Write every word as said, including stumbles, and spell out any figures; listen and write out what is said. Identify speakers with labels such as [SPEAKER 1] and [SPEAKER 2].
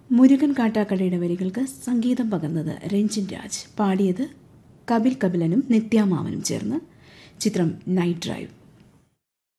[SPEAKER 1] മുരുകൻ കാട്ടാക്കടയുടെ വരികൾക്ക് സംഗീതം പകർന്നത് രഞ്ജിൻ രാജ്, പാടിയത് കപിൽ കപിലനും നിത്യാമാവനും ചേർന്ന്. ചിത്രം നൈറ്റ് ഡ്രൈവ്.